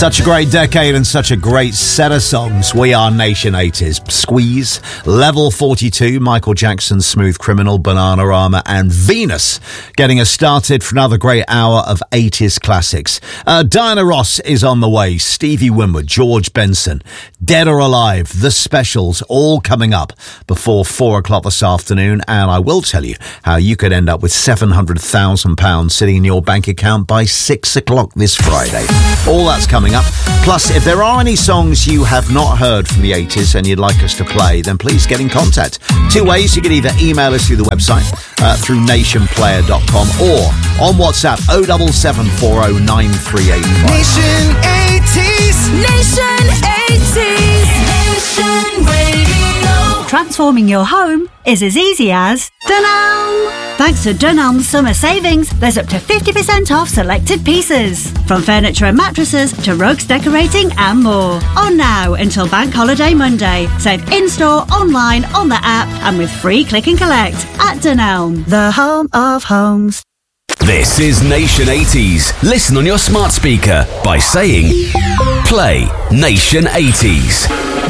Such a great decade and such a great set of songs. We are Nation 80s. Squeeze, Level 42, Michael Jackson's Smooth Criminal, Bananarama and Venus. Getting us started for another great hour of 80s classics. Diana Ross is on the way. Stevie Winwood, George Benson, Dead or Alive, The Specials, all coming up before 4 o'clock this afternoon. And I will tell you how you could end up with £700,000 sitting in your bank account by 6 o'clock this Friday. All that's coming up. Plus, if there are any songs you have not heard from the 80s and you'd like us to play, then please get in contact. Two ways. You can either email us through the website, through nationplayer.com, or on WhatsApp 077409385. Nation 80s. Nation 80s. Nation Radio. Transforming your home is as easy as Dunelm. Thanks to Dunelm's summer savings, there's up to 50% off selected pieces. From furniture and mattresses to rugs, decorating and more. On now until Bank Holiday Monday. Save in-store, online, on the app and with free click and collect at Dunelm, the home of homes. This is Nation 80s. Listen on your smart speaker by saying, play Nation 80s.